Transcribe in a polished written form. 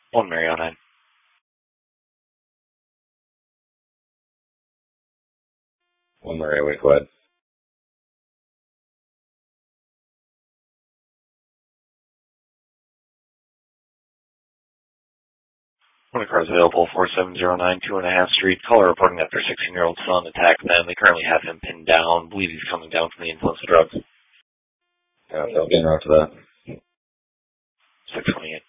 One Mary on 9. One Mary, wait, go ahead. One of the cars available, 4709 2.5 Street. Caller reporting that their 16-year-old son attacked them. They currently have him pinned down. Believe he's coming down from the influence of drugs. Yeah, they'll be en route to that. 628.